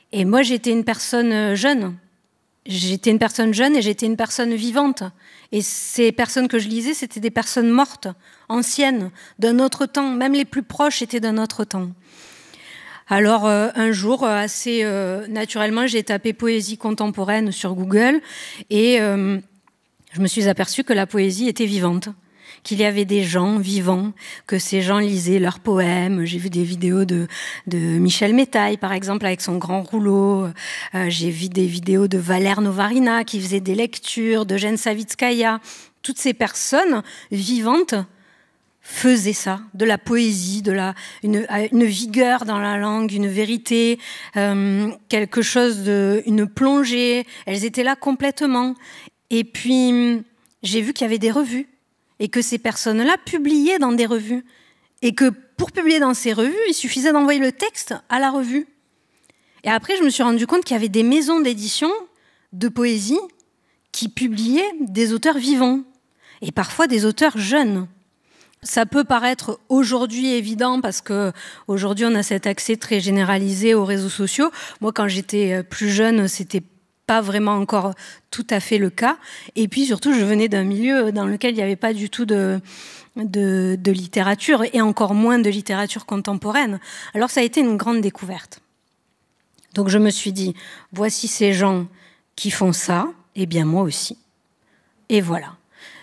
Et moi, j'étais une personne jeune. J'étais une personne jeune et j'étais une personne vivante. Et ces personnes que je lisais, c'était des personnes mortes, anciennes, d'un autre temps. Même les plus proches étaient d'un autre temps. Alors, un jour, assez naturellement, j'ai tapé poésie contemporaine sur Google et je me suis aperçue que la poésie était vivante, qu'il y avait des gens vivants, que ces gens lisaient leurs poèmes. J'ai vu des vidéos de Michel Métaille, par exemple, avec son grand rouleau. J'ai vu des vidéos de Valère Novarina qui faisait des lectures, d'Eugène Savitskaya. Toutes ces personnes vivantes faisaient ça, de la poésie, une vigueur dans la langue, une vérité, quelque chose une plongée. Elles étaient là complètement. Et puis, j'ai vu qu'il y avait des revues et que ces personnes-là publiaient dans des revues. Et que pour publier dans ces revues, il suffisait d'envoyer le texte à la revue. Et après, je me suis rendu compte qu'il y avait des maisons d'édition de poésie qui publiaient des auteurs vivants. Et parfois des auteurs jeunes. Ça peut paraître aujourd'hui évident parce qu'aujourd'hui, on a cet accès très généralisé aux réseaux sociaux. Moi, quand j'étais plus jeune, c'était pas vraiment encore tout à fait le cas. Et puis surtout, je venais d'un milieu dans lequel il n'y avait pas du tout de littérature, et encore moins de littérature contemporaine. Alors ça a été une grande découverte. Donc je me suis dit, voici ces gens qui font ça, et bien moi aussi. Et voilà.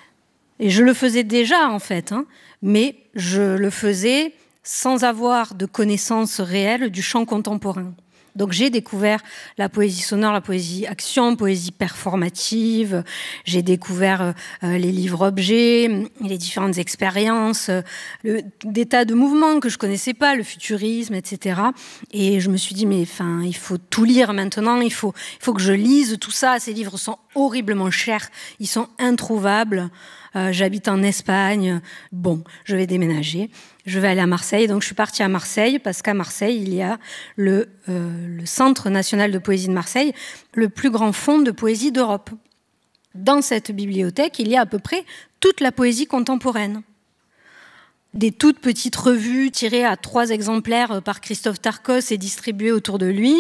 Et je le faisais déjà, en fait, mais je le faisais sans avoir de connaissance réelle du champ contemporain. Donc j'ai découvert la poésie sonore, la poésie action, poésie performative. J'ai découvert les livres-objets, les différentes expériences, des tas de mouvements que je connaissais pas, le futurisme, etc. Et je me suis dit, mais enfin, il faut tout lire maintenant. Il faut que je lise tout ça. Ces livres sont horriblement chers. Ils sont introuvables. J'habite en Espagne. Bon, je vais déménager. Je vais aller à Marseille. Donc, je suis partie à Marseille parce qu'à Marseille, il y a le Centre national de poésie de Marseille, le plus grand fonds de poésie d'Europe. Dans cette bibliothèque, il y a à peu près toute la poésie contemporaine. Des toutes petites revues tirées à 3 exemplaires par Christophe Tarkos et distribuées autour de lui,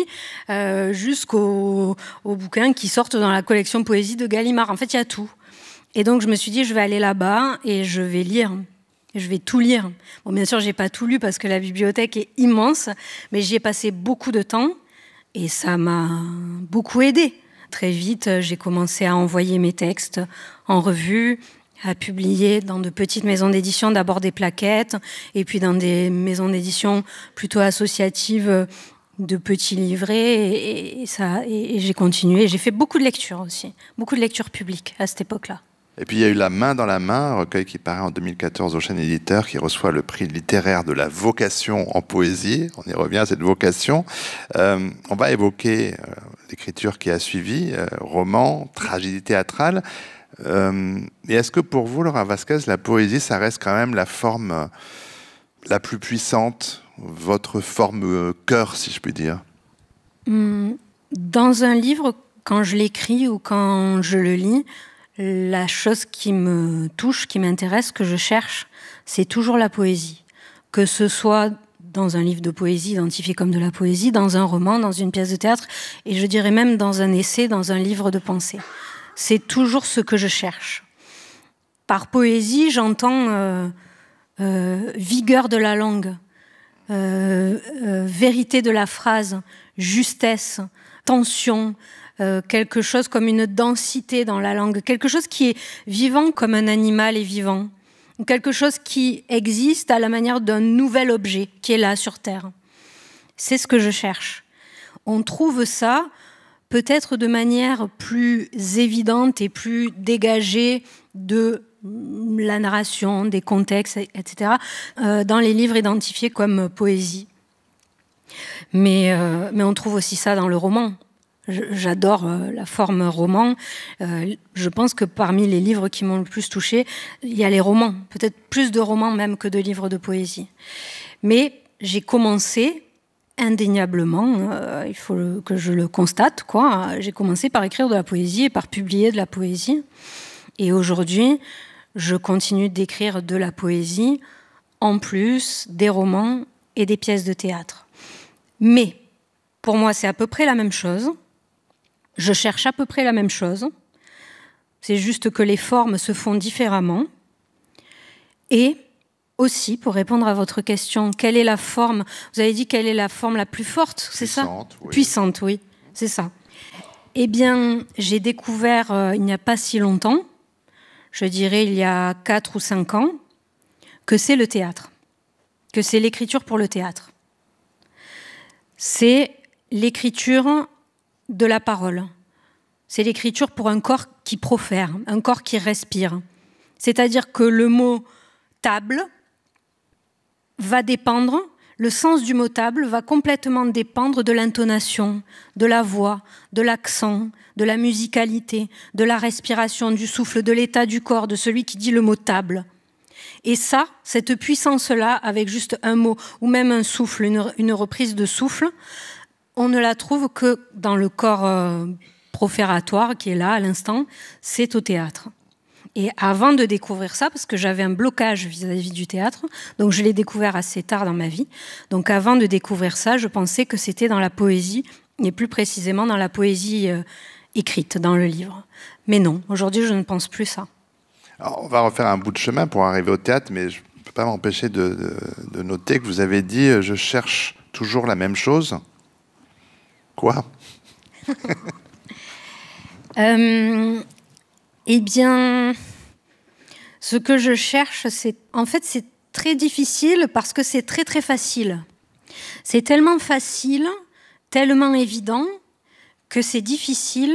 jusqu'aux bouquins qui sortent dans la collection poésie de Gallimard. En fait, il y a tout. Et donc, je me suis dit, je vais aller là-bas et je vais lire. Je vais tout lire. Bon, bien sûr, je n'ai pas tout lu parce que la bibliothèque est immense, mais j'y ai passé beaucoup de temps et ça m'a beaucoup aidée. Très vite, j'ai commencé à envoyer mes textes en revue, à publier dans de petites maisons d'édition, d'abord des plaquettes, et puis dans des maisons d'édition plutôt associatives de petits livrets, et j'ai continué. J'ai fait beaucoup de lectures aussi, beaucoup de lectures publiques à cette époque-là. Et puis il y a eu La main dans la main, un recueil qui paraît en 2014 au Chêne Éditeur, qui reçoit le prix littéraire de la vocation en poésie. On y revient à cette vocation. On va évoquer l'écriture qui a suivi, roman, tragédie théâtrale. Et est-ce que pour vous, Laura Vasquez, la poésie, ça reste quand même la forme la plus puissante, votre forme cœur, si je puis dire? Dans un livre, quand je l'écris ou quand je le lis, la chose qui me touche, qui m'intéresse, que je cherche, c'est toujours la poésie. Que ce soit dans un livre de poésie identifié comme de la poésie, dans un roman, dans une pièce de théâtre, et je dirais même dans un essai, dans un livre de pensée. C'est toujours ce que je cherche. Par poésie, j'entends vigueur de la langue, vérité de la phrase, justesse, tension, quelque chose comme une densité dans la langue, quelque chose qui est vivant comme un animal est vivant, quelque chose qui existe à la manière d'un nouvel objet qui est là sur Terre. C'est ce que je cherche. On trouve ça peut-être de manière plus évidente et plus dégagée de la narration, des contextes, etc., dans les livres identifiés comme poésie. Mais on trouve aussi ça dans le roman. J'adore la forme roman. Je pense que parmi les livres qui m'ont le plus touchée, il y a les romans. Peut-être plus de romans même que de livres de poésie. Mais j'ai commencé, indéniablement, il faut que je le constate, quoi. J'ai commencé par écrire de la poésie et par publier de la poésie. Et aujourd'hui, je continue d'écrire de la poésie, en plus des romans et des pièces de théâtre. Mais pour moi, c'est à peu près la même chose. Je cherche à peu près la même chose. C'est juste que les formes se font différemment. Et aussi, pour répondre à votre question, quelle est la forme? Vous avez dit quelle est la forme la plus forte, c'est ça? Oui. Puissante, oui, c'est ça. Eh bien, j'ai découvert il n'y a pas si longtemps, je dirais il y a 4 ou 5 ans, que c'est le théâtre, que c'est l'écriture pour le théâtre. C'est l'écriture de la parole. C'est l'écriture pour un corps qui profère, un corps qui respire. C'est-à-dire que le mot table va dépendre, le sens du mot table va complètement dépendre de l'intonation, de la voix, de l'accent, de la musicalité, de la respiration, du souffle, de l'état du corps, de celui qui dit le mot table. Et ça, cette puissance-là, avec juste un mot ou même un souffle, une reprise de souffle, on ne la trouve que dans le corps profératoire qui est là à l'instant, c'est au théâtre. Et avant de découvrir ça, parce que j'avais un blocage vis-à-vis du théâtre, donc je l'ai découvert assez tard dans ma vie, donc avant de découvrir ça, je pensais que c'était dans la poésie, et plus précisément dans la poésie écrite, dans le livre. Mais non, aujourd'hui je ne pense plus ça. Alors, on va refaire un bout de chemin pour arriver au théâtre, mais je ne peux pas m'empêcher de noter que vous avez dit « je cherche toujours la même chose ». Quoi? Eh bien, ce que je cherche, c'est très difficile parce que c'est très très facile. C'est tellement facile, tellement évident, que c'est difficile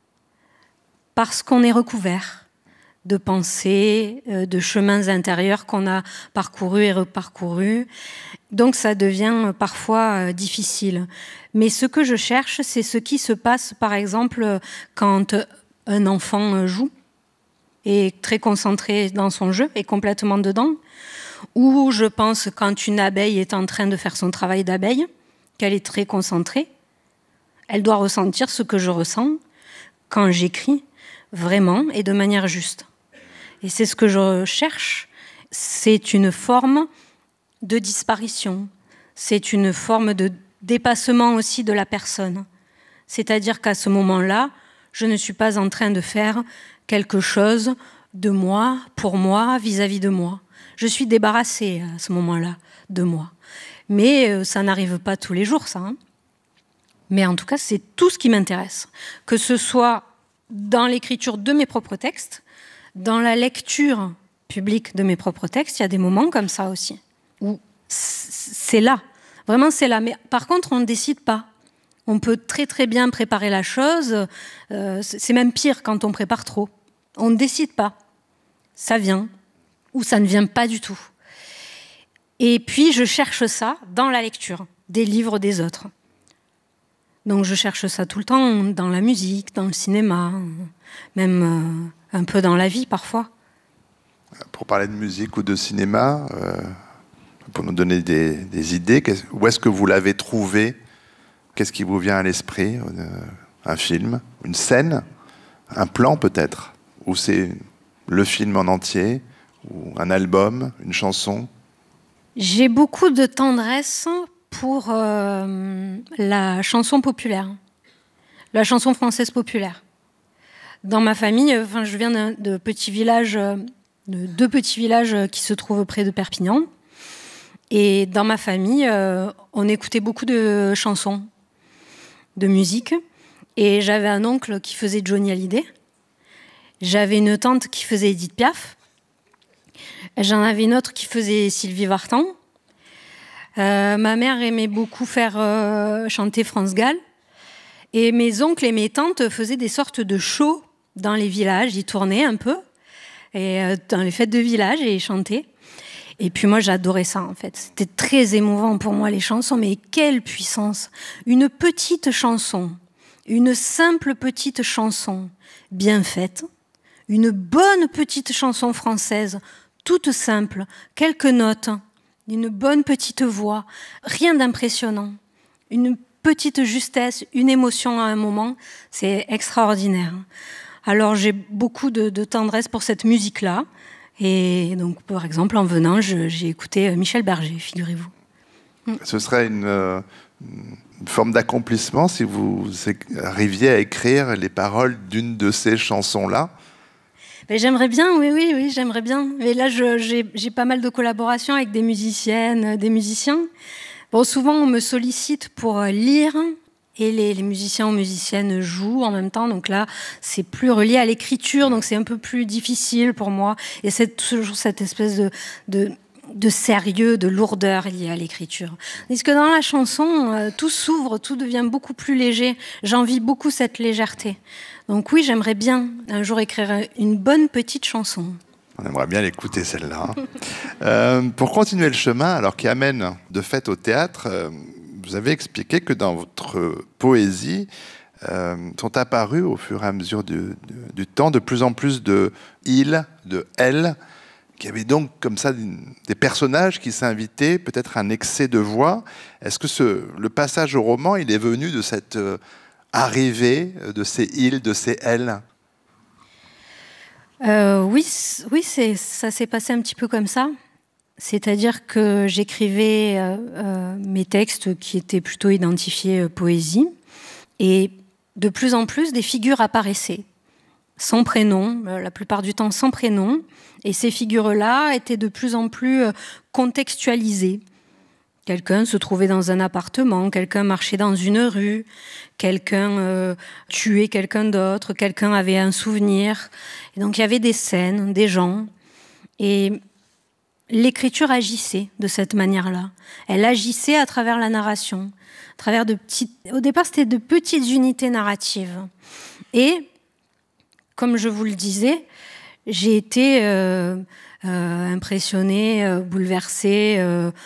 parce qu'on est recouvert de pensées, de chemins intérieurs qu'on a parcourus et reparcourus. Donc ça devient parfois difficile. Mais ce que je cherche, c'est ce qui se passe, par exemple, quand un enfant joue, est très concentré dans son jeu, est complètement dedans. Ou je pense quand une abeille est en train de faire son travail d'abeille, qu'elle est très concentrée, elle doit ressentir ce que je ressens quand j'écris vraiment et de manière juste. Et c'est ce que je cherche. C'est une forme de disparition. C'est une forme de dépassement aussi de la personne. C'est-à-dire qu'à ce moment-là, je ne suis pas en train de faire quelque chose de moi, pour moi, vis-à-vis de moi. Je suis débarrassée à ce moment-là de moi. Mais ça n'arrive pas tous les jours, ça. Mais en tout cas, c'est tout ce qui m'intéresse. Que ce soit dans l'écriture de mes propres textes, dans la lecture publique de mes propres textes, il y a des moments comme ça aussi, où c'est là. Vraiment, c'est là. Mais par contre, on ne décide pas. On peut très très bien préparer la chose. C'est même pire quand on prépare trop. On ne décide pas. Ça vient ou ça ne vient pas du tout. Et puis, je cherche ça dans la lecture des livres des autres. Donc, je cherche ça tout le temps dans la musique, dans le cinéma, même un peu dans la vie parfois. Pour parler de musique ou de cinéma, pour nous donner des idées, où est-ce que vous l'avez trouvé? Qu'est-ce qui vous vient à l'esprit? Un film, une scène, un plan peut-être? Ou c'est le film en entier? Ou un album, une chanson? J'ai beaucoup de tendresse pour la chanson populaire, la chanson française populaire. Dans ma famille, je viens de petits villages, de 2 petits villages qui se trouvent près de Perpignan. Et dans ma famille, on écoutait beaucoup de chansons, de musique. Et j'avais un oncle qui faisait Johnny Hallyday. J'avais une tante qui faisait Édith Piaf. J'en avais une autre qui faisait Sylvie Vartan. Ma mère aimait beaucoup faire chanter France Gall. Et mes oncles et mes tantes faisaient des sortes de shows dans les villages. Ils tournaient un peu et, dans les fêtes de village et ils chantaient. Et puis moi, j'adorais ça, en fait. C'était très émouvant pour moi, les chansons. Mais quelle puissance! Une petite chanson, une simple petite chanson bien faite, une bonne petite chanson française, toute simple, quelques notes, une bonne petite voix, rien d'impressionnant, une petite justesse, une émotion à un moment, c'est extraordinaire. Alors j'ai beaucoup de tendresse pour cette musique-là, et donc par exemple en venant, j'ai écouté Michel Berger, figurez-vous. Ce serait une forme d'accomplissement si vous arriviez à écrire les paroles d'une de ces chansons-là? Mais j'aimerais bien, oui, j'aimerais bien. Mais là, j'ai pas mal de collaborations avec des musiciennes, des musiciens. Bon, souvent, on me sollicite pour lire, et les musiciens ou musiciennes jouent en même temps. Donc là, c'est plus relié à l'écriture, donc c'est un peu plus difficile pour moi. Et c'est toujours cette espèce de sérieux, de lourdeur liée à l'écriture. Parce que dans la chanson, tout s'ouvre, tout devient beaucoup plus léger. J'envie beaucoup cette légèreté. Donc oui, j'aimerais bien un jour écrire une bonne petite chanson. On aimerait bien l'écouter, celle-là. Pour continuer le chemin, alors qui amène de fait au théâtre, vous avez expliqué que dans votre poésie sont apparus au fur et à mesure du temps de plus en plus de « il », de « elle », qui avait donc comme ça des personnages qui s'invitaient, peut-être un excès de voix. Est-ce que le passage au roman, il est venu de cette arrivée de ces « il », de ces « elle » ? Oui, ça s'est passé un petit peu comme ça. C'est-à-dire que j'écrivais mes textes qui étaient plutôt identifiés poésie. Et de plus en plus, des figures apparaissaient, sans prénom, la plupart du temps sans prénom. Et ces figures-là étaient de plus en plus contextualisées. Quelqu'un se trouvait dans un appartement, quelqu'un marchait dans une rue, quelqu'un tuait quelqu'un d'autre, quelqu'un avait un souvenir. Et donc il y avait des scènes, des gens. Et l'écriture agissait de cette manière-là. Elle agissait à travers la narration, à travers au départ, c'était de petites unités narratives. Et, comme je vous le disais, j'ai été impressionnée, bouleversée,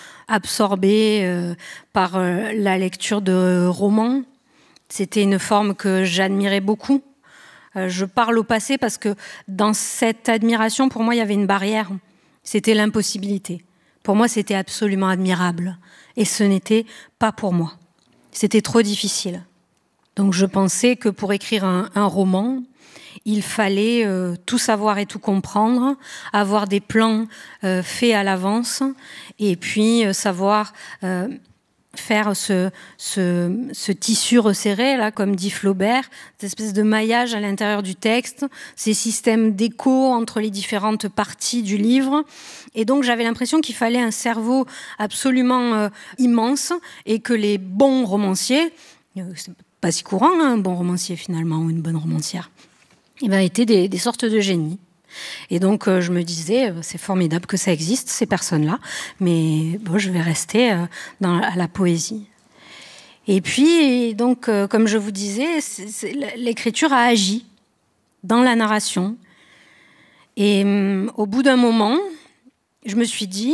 absorbée par la lecture de romans. C'était une forme que j'admirais beaucoup. Je parle au passé parce que dans cette admiration, pour moi, il y avait une barrière. C'était l'impossibilité. Pour moi, c'était absolument admirable. Et ce n'était pas pour moi. C'était trop difficile. Donc je pensais que pour écrire un roman, il fallait tout savoir et tout comprendre, avoir des plans faits à l'avance, et puis savoir faire ce tissu resserré, là, comme dit Flaubert, cette espèce de maillage à l'intérieur du texte, ces systèmes d'écho entre les différentes parties du livre. Et donc j'avais l'impression qu'il fallait un cerveau absolument immense, et que les bons romanciers, c'est pas si courant, hein, un bon romancier finalement, ou une bonne romancière, étaient des sortes de génies. Et donc je me disais, c'est formidable que ça existe, ces personnes-là, mais bon, je vais rester à la poésie. Et puis, donc, comme je vous disais, l'écriture a agi dans la narration. Et au bout d'un moment, je me suis dit,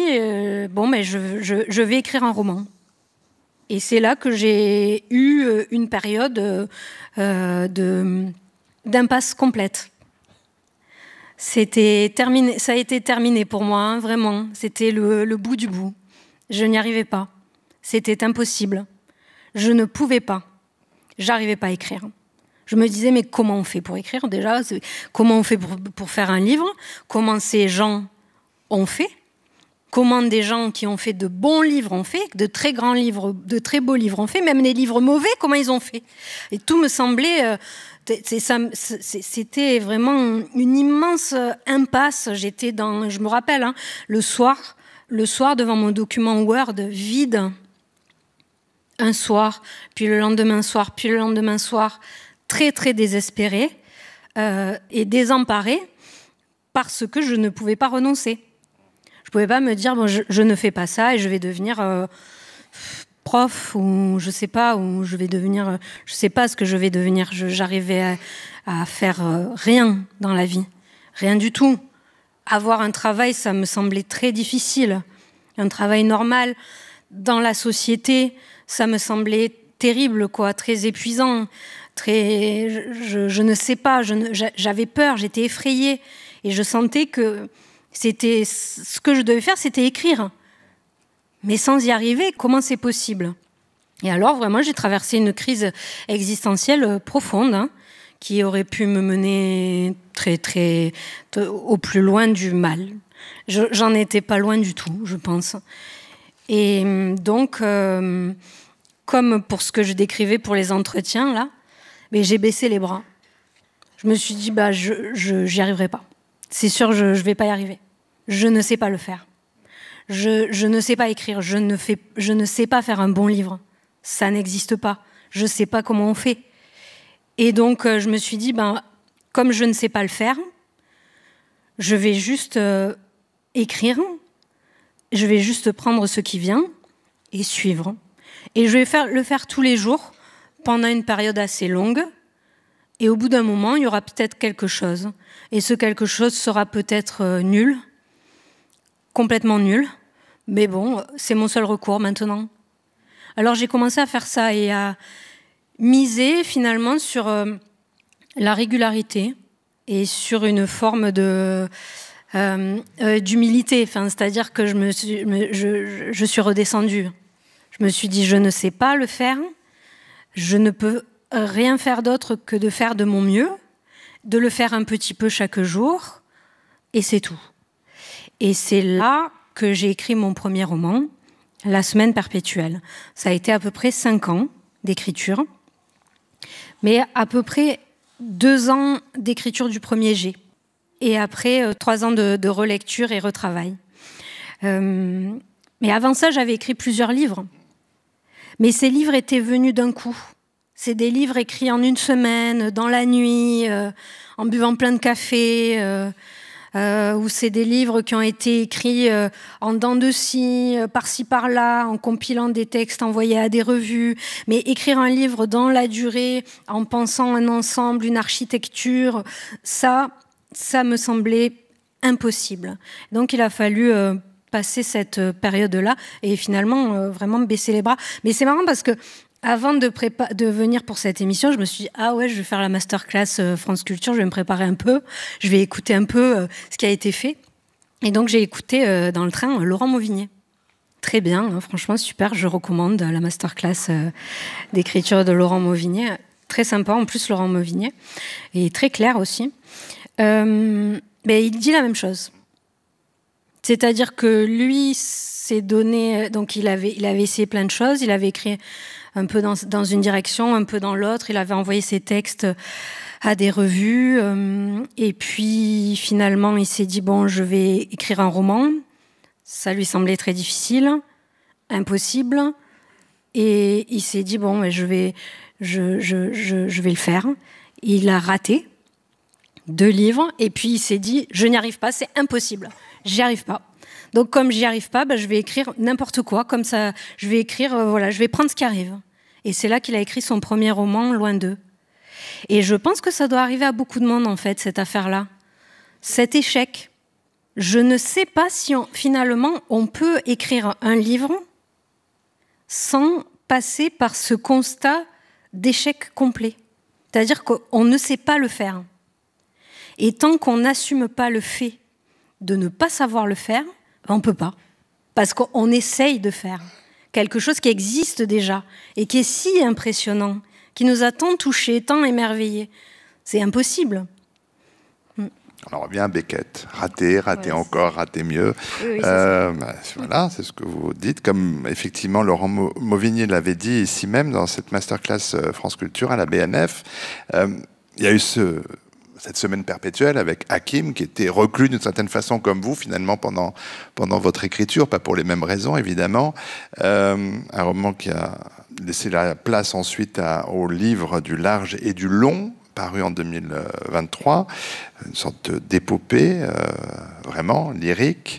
je vais écrire un roman. Et c'est là que j'ai eu une période d'impasse complète. C'était terminé, ça a été terminé pour moi, hein, vraiment. C'était le bout du bout. Je n'y arrivais pas. C'était impossible. Je ne pouvais pas. J'arrivais pas à écrire. Je me disais, mais comment on fait pour écrire déjà ? Comment on fait pour faire un livre ? Comment ces gens ont fait ? Comment des gens qui ont fait de bons livres ont fait, de très grands livres, de très beaux livres ont fait, même les livres mauvais, comment ils ont fait ? Et tout me semblait... C'était vraiment une immense impasse. Je me rappelle, hein, le soir, devant mon document Word vide, un soir, puis le lendemain soir, puis le lendemain soir, très très désespérée et désemparée parce que je ne pouvais pas renoncer. Je ne pouvais pas me dire bon, je ne fais pas ça et je vais devenir prof, ou je sais pas, ou je vais devenir, je sais pas ce que je vais devenir. J'arrivais à faire rien dans la vie, rien du tout. Avoir un travail, ça me semblait très difficile. Un travail normal dans la société, ça me semblait terrible, quoi, très épuisant, je ne sais pas, j'avais peur, j'étais effrayée, et je sentais que c'était ce que je devais faire, c'était écrire. Mais sans y arriver, comment c'est possible ? Et alors, vraiment, j'ai traversé une crise existentielle profonde, hein, qui aurait pu me mener au plus loin du mal. J'en étais pas loin du tout, je pense. Et donc, comme pour ce que je décrivais pour les entretiens, là, mais j'ai baissé les bras. Je me suis dit, j'y arriverai pas. C'est sûr, je vais pas y arriver. Je ne sais pas le faire. Je ne sais pas écrire. Je ne sais pas faire un bon livre. Ça n'existe pas. Je ne sais pas comment on fait. Et donc, je me suis dit, comme je ne sais pas le faire, je vais juste écrire. Je vais juste prendre ce qui vient et suivre. Et je vais le faire tous les jours pendant une période assez longue. Et au bout d'un moment, il y aura peut-être quelque chose. Et ce quelque chose sera peut-être nul, complètement nul. Mais bon, c'est mon seul recours maintenant. Alors j'ai commencé à faire ça et à miser finalement sur la régularité et sur une forme d'humilité. C'est-à-dire que je suis redescendue. Je me suis dit, je ne sais pas le faire. Je ne peux rien faire d'autre que de faire de mon mieux, de le faire un petit peu chaque jour, et c'est tout. Et c'est là que j'ai écrit mon premier roman, La Semaine perpétuelle. Ça a été à peu près 5 ans d'écriture, mais à peu près 2 ans d'écriture du premier jet, et après 3 ans de relecture et retravail. Mais avant ça, j'avais écrit plusieurs livres. Mais ces livres étaient venus d'un coup. C'est des livres écrits en une semaine, dans la nuit, en buvant plein de café, ou c'est des livres qui ont été écrits en dents de scie, par-ci par-là, en compilant des textes envoyés à des revues. Mais écrire un livre dans la durée, en pensant un ensemble, une architecture, ça me semblait impossible. Donc il a fallu passer cette période-là et finalement vraiment baisser les bras. Mais c'est marrant parce que avant de venir pour cette émission, je me suis dit, je vais faire la masterclass France Culture, je vais me préparer un peu, je vais écouter un peu ce qui a été fait. Et donc j'ai écouté dans le train Laurent Mauvigné. Très bien, hein, franchement super, je recommande la masterclass d'écriture de Laurent Mauvigné. Très sympa en plus Laurent Mauvigné, et très clair aussi. Mais il dit la même chose. C'est-à-dire que lui s'est donné, donc il avait essayé plein de choses, il avait écrit un peu dans une direction, un peu dans l'autre, il avait envoyé ses textes à des revues, et puis finalement il s'est dit, je vais écrire un roman, ça lui semblait très difficile, impossible, et il s'est dit, je vais le faire. Il a raté 2 livres, et puis il s'est dit, je n'y arrive pas, c'est impossible, j'y arrive pas. Donc comme j'y arrive pas, je vais écrire n'importe quoi, comme ça, je vais écrire, je vais prendre ce qui arrive. Et c'est là qu'il a écrit son premier roman, Loin d'eux. Et je pense que ça doit arriver à beaucoup de monde, en fait, cette affaire-là. Cet échec. Je ne sais pas si finalement on peut écrire un livre sans passer par ce constat d'échec complet. C'est-à-dire qu'on ne sait pas le faire. Et tant qu'on n'assume pas le fait de ne pas savoir le faire, on ne peut pas. Parce qu'on essaye de faire quelque chose qui existe déjà et qui est si impressionnant, qui nous a tant touchés, tant émerveillés. C'est impossible. On revient à Beckett. Rater encore, rater mieux. Oui, voilà, c'est ce que vous dites. Comme effectivement Laurent Mauvigné l'avait dit ici même dans cette masterclass France Culture à la BNF, il y a eu cette semaine perpétuelle avec Hakim, qui était reclus d'une certaine façon comme vous, finalement, pendant votre écriture, pas pour les mêmes raisons, évidemment. Un roman qui a laissé la place ensuite au livre du large et du long, paru en 2023, une sorte d'épopée, vraiment, lyrique.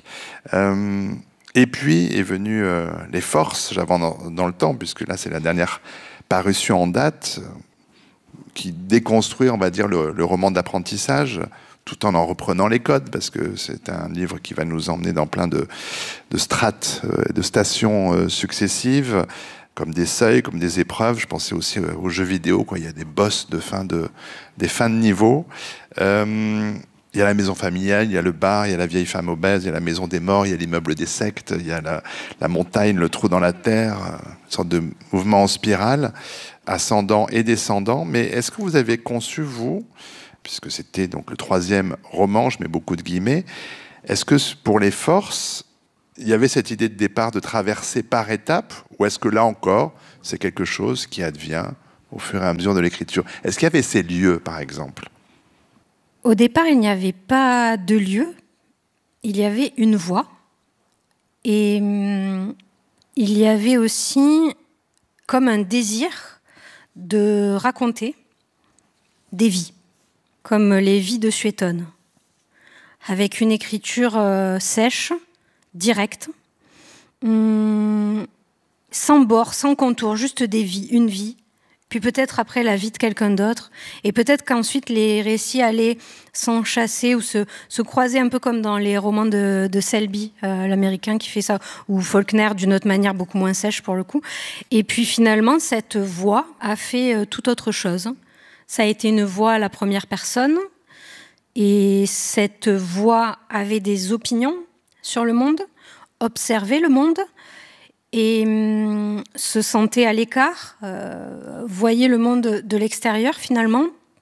Et puis est venue Les Forces, j'avance dans le temps, puisque là, c'est la dernière parution en date, qui déconstruit, on va dire, le roman d'apprentissage, tout en reprenant les codes, parce que c'est un livre qui va nous emmener dans plein de strates, de stations successives, comme des seuils, comme des épreuves. Je pensais aussi aux jeux vidéo, quoi. Il y a des boss des fins de niveau. Il y a la maison familiale, il y a le bar, il y a la vieille femme obèse, il y a la maison des morts, il y a l'immeuble des sectes, il y a la montagne, le trou dans la terre, une sorte de mouvement en spirale, ascendant et descendant. Mais est-ce que vous avez conçu, vous, puisque c'était donc le 3e roman, je mets beaucoup de guillemets, est-ce que pour Les Forces, il y avait cette idée de départ de traverser par étapes, ou est-ce que là encore, c'est quelque chose qui advient au fur et à mesure de l'écriture? Est-ce qu'il y avait ces lieux, par exemple? Au départ, il n'y avait pas de lieu, il y avait une voix. Et il y avait aussi comme un désir de raconter des vies, comme les vies de Suétone, avec une écriture sèche, directe, sans bord, sans contour, juste des vies, une vie, puis peut-être après la vie de quelqu'un d'autre, et peut-être qu'ensuite les récits allaient s'enchasser ou se croiser un peu comme dans les romans de Selby, l'américain qui fait ça, ou Faulkner d'une autre manière beaucoup moins sèche pour le coup. Et puis finalement, cette voix a fait tout autre chose. Ça a été une voix à la première personne, et cette voix avait des opinions sur le monde, observait le monde, et se sentait à l'écart, voyait le monde de l'extérieur finalement.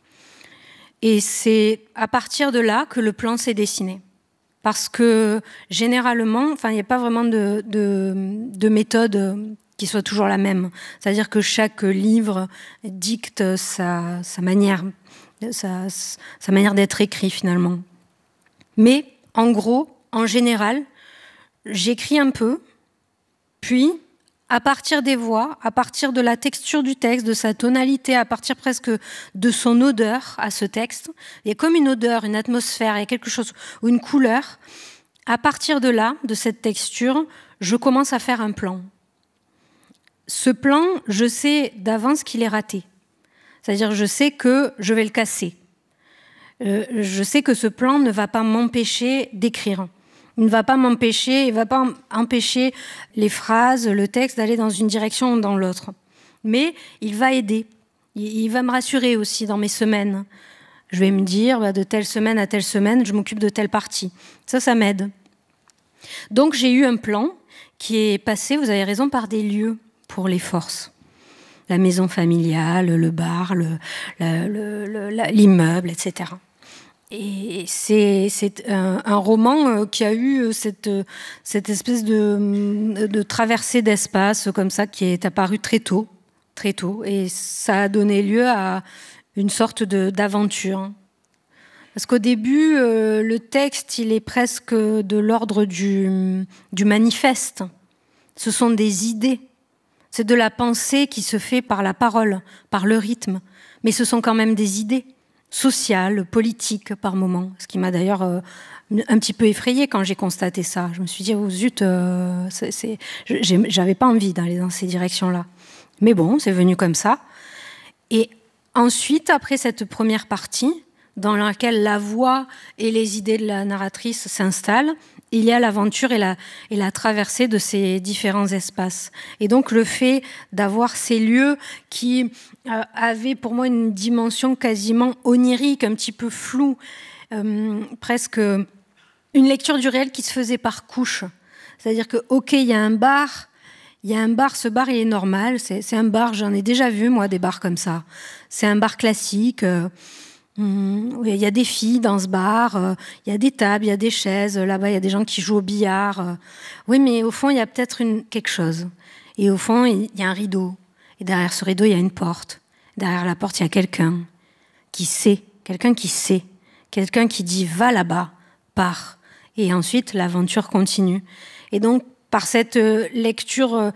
Et c'est à partir de là que le plan s'est dessiné. Parce que généralement, il n'y a pas vraiment de méthode qui soit toujours la même. C'est-à-dire que chaque livre dicte sa manière d'être écrit finalement. Mais en gros, en général, j'écris un peu, puis, à partir des voix, à partir de la texture du texte, de sa tonalité, à partir presque de son odeur à ce texte, il y a comme une odeur, une atmosphère, il y a quelque chose, ou une couleur. À partir de là, de cette texture, je commence à faire un plan. Ce plan, je sais d'avance qu'il est raté. C'est-à-dire, je sais que je vais le casser. Je sais que ce plan ne va pas m'empêcher d'écrire. Il ne va pas m'empêcher, il ne va pas empêcher les phrases, le texte d'aller dans une direction ou dans l'autre. Mais il va aider. Il va me rassurer aussi dans mes semaines. Je vais me dire, de telle semaine à telle semaine, je m'occupe de telle partie. Ça m'aide. Donc j'ai eu un plan qui est passé, vous avez raison, par des lieux pour les forces. La maison familiale, le bar, l'immeuble, etc. Et c'est un roman qui a eu cette espèce de traversée d'espace comme ça qui est apparue très tôt, et ça a donné lieu à une sorte d'aventure. Parce qu'au début, le texte, il est presque de l'ordre du manifeste. Ce sont des idées. C'est de la pensée qui se fait par la parole, par le rythme. Mais ce sont quand même des idées. Sociale, politique par moment, ce qui m'a d'ailleurs un petit peu effrayée quand j'ai constaté ça. Je me suis dit, oh zut, j'avais pas envie d'aller dans ces directions-là. Mais bon, c'est venu comme ça. Et ensuite, après cette première partie, dans laquelle la voix et les idées de la narratrice s'installent, il y a l'aventure et la traversée de ces différents espaces. Et donc le fait d'avoir ces lieux qui avaient pour moi une dimension quasiment onirique, un petit peu floue, presque une lecture du réel qui se faisait par couches. C'est-à-dire que, ok, il y a un bar, ce bar il est normal, c'est un bar, j'en ai déjà vu moi des bars comme ça. C'est un bar classique. Il y a des filles dans ce bar, il y a des tables, il y a des chaises, là-bas il y a des gens qui jouent au billard. Oui, mais au fond il y a peut-être quelque chose. Et au fond il y a un rideau. Et derrière ce rideau il y a une porte. Derrière la porte il y a quelqu'un qui sait, quelqu'un qui dit va là-bas, pars. Et ensuite l'aventure continue. Et donc par cette lecture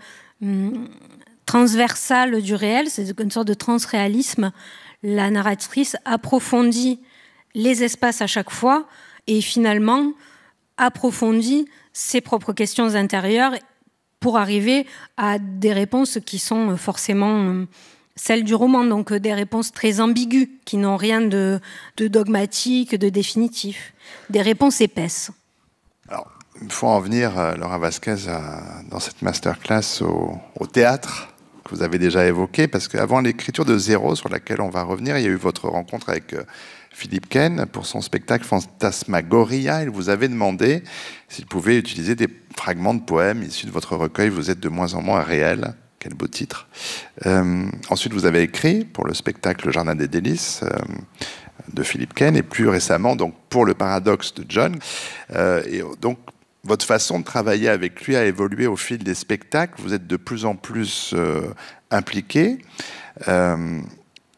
transversale du réel, c'est une sorte de transréalisme, la narratrice approfondit les espaces à chaque fois et finalement approfondit ses propres questions intérieures pour arriver à des réponses qui sont forcément celles du roman, donc des réponses très ambiguës, qui n'ont rien de dogmatique, de définitif, des réponses épaisses. Alors, il faut en venir, Laura Vasquez, dans cette masterclass au théâtre que vous avez déjà évoqué, parce qu'avant l'écriture de Zéro, sur laquelle on va revenir, il y a eu votre rencontre avec Philippe Ken pour son spectacle Fantasmagoria. Il vous avait demandé s'il pouvait utiliser des fragments de poèmes issus de votre recueil « Vous êtes de moins en moins réel ». Quel beau titre. Ensuite, vous avez écrit pour le spectacle Le Jardin des Délices de Philippe Ken, et plus récemment donc pour Le Paradoxe de John. Et donc, votre façon de travailler avec lui a évolué au fil des spectacles. Vous êtes de plus en plus impliqué.